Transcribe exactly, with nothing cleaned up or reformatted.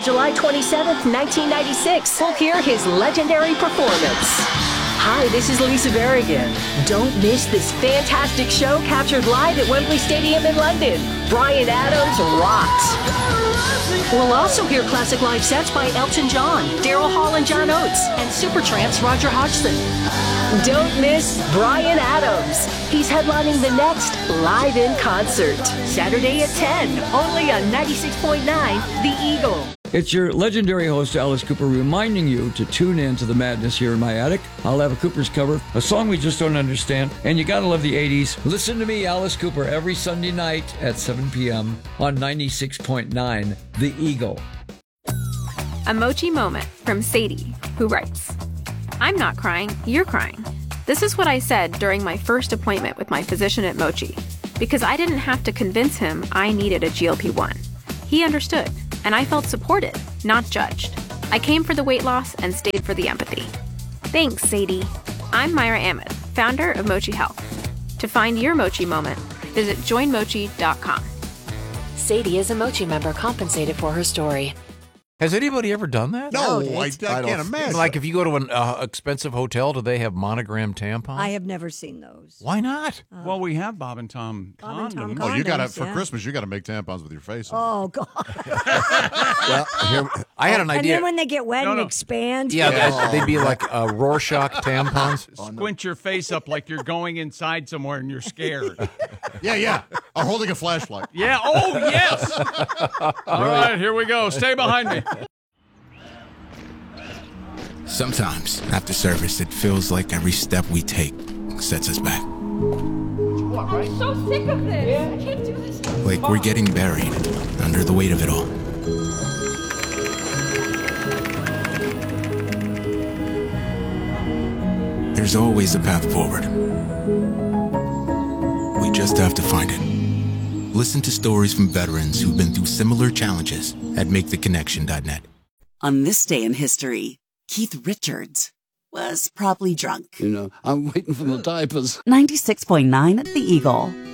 July twenty-seventh, nineteen ninety-six, we'll hear his legendary performance. Hi, this is Lisa Berrigan. Don't miss this fantastic show captured live at Wembley Stadium in London. Bryan Adams rocks. We'll also hear classic live sets by Elton John, Daryl Hall and John Oates, and Supertramp's Roger Hodgson. Don't miss Bryan Adams. He's headlining the next Live in Concert, Saturday at ten, only on ninety-six point nine The Eagle. It's your legendary host, Alice Cooper, reminding you to tune in to the madness here in my attic. I'll have a Cooper's cover, a song we just don't understand, and you gotta love the eighties. Listen to me, Alice Cooper, every Sunday night at seven p.m. on ninety-six point nine The Eagle. A Mochi moment from Sadie, who writes, I'm not crying, you're crying. This is what I said during my first appointment with my physician at Mochi, because I didn't have to convince him I needed a G L P one. He understood, and I felt supported, not judged. I came for the weight loss and stayed for the empathy. Thanks, Sadie. I'm Myra Ahmed, founder of Mochi Health. To find your Mochi moment, visit join mochi dot com. Sadie is a Mochi member compensated for her story. Has anybody ever done that? No, I, I, I can't imagine. Like if you go to an uh, expensive hotel, do they have monogram tampons? I have never seen those. Why not? Uh, well, we have Bob and Tom Bob condoms. and Tom Oh, you got to condoms, for yeah. Christmas. You got to make tampons with your face on. Oh God! Well, here, I had an And idea. then when they get wet No, and no. expand, yeah, Yeah. they'd- they'd be like uh, Rorschach tampons. Squint your face up like you're going inside somewhere and you're scared. yeah, yeah. I'm holding a flashlight. Yeah. Oh, yes. All right, here we go. Stay behind me. Sometimes, after service, it feels like every step we take sets us back. I'm so sick of this. I can't do this. Like we're getting buried under the weight of it all. There's always a path forward. We just have to find it. Listen to stories from veterans who've been through similar challenges at make the connection dot net. On this day in history, Keith Richards was probably drunk. You know, I'm waiting for the diapers. ninety-six point nine The Eagle.